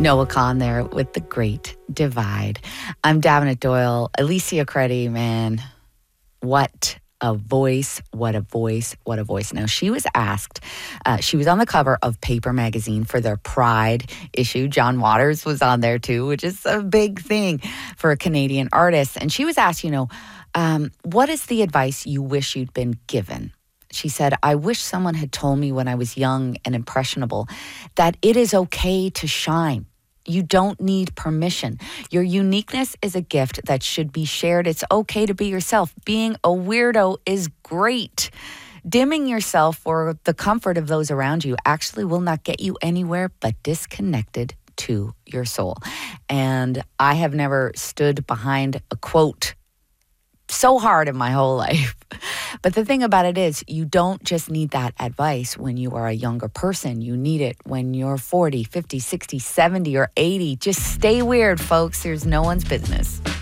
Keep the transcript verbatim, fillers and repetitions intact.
Noah Kahn there with The Great Divide. I'm Davenant Doyle. Alicia Creddy, man, what a voice, what a voice, what a voice. Now, she was asked, uh, she was on the cover of Paper Magazine for their Pride issue. John Waters was on there too, which is a big thing for a Canadian artist. And she was asked, you know, um, what is the advice you wish you'd been given? She said, I wish someone had told me when I was young and impressionable that it is okay to shine. You don't need permission. Your uniqueness is a gift that should be shared. It's okay to be yourself. Being a weirdo is great. Dimming yourself for the comfort of those around you actually will not get you anywhere but disconnected to your soul. And I have never stood behind a quote so hard in my whole life. But the thing about it is, you don't just need that advice when you are a younger person. You need it when you're forty, fifty, sixty, seventy, or eighty. Just stay weird, folks. There's no one's business.